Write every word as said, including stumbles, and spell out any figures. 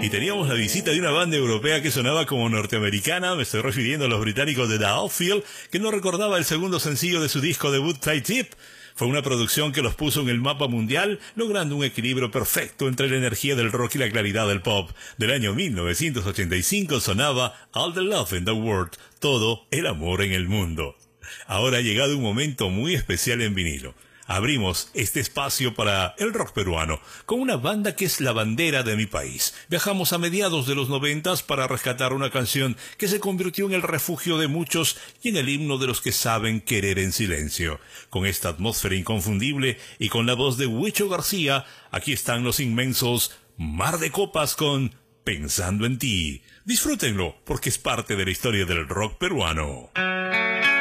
Y teníamos la visita de una banda europea que sonaba como norteamericana. Me estoy refiriendo a los británicos de The Outfield, que no recordaba el segundo sencillo de su disco debut, Tight Tip. Fue una producción que los puso en el mapa mundial, logrando un equilibrio perfecto entre la energía del rock y la claridad del pop. Del año mil novecientos ochenta y cinco sonaba All the Love in the World, todo el amor en el mundo. Ahora ha llegado un momento muy especial en vinilo. Abrimos este espacio para el rock peruano, con una banda que es la bandera de mi país. Viajamos a mediados de los noventas para rescatar una canción que se convirtió en el refugio de muchos y en el himno de los que saben querer en silencio. Con esta atmósfera inconfundible y con la voz de Huicho García, aquí están los inmensos Mar de Copas con Pensando en ti. Disfrútenlo, porque es parte de la historia del rock peruano.